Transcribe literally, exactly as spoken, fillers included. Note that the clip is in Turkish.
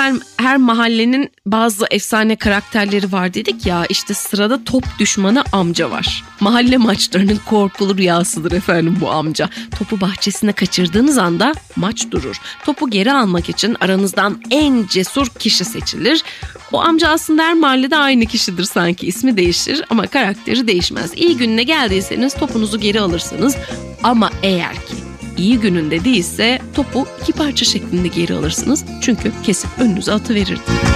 her her mahallenin bazı efsane karakterleri var dedik ya, işte sırada top düşmanı amca var. Mahalle maçlarının korkulu rüyasıdır efendim bu amca. Topu bahçesine kaçırdığınız anda maç durur. Topu geri almak için aranızdan en cesur kişi seçilir. O amca aslında her mahallede aynı kişidir sanki, ismi değişir ama karakteri değişmez. İyi gününe geldiyseniz topunuzu geri alırsınız ama eğer ki iyi gününde değilse topu iki parça şeklinde geri alırsınız. Çünkü kesip önünüze atıverirdi.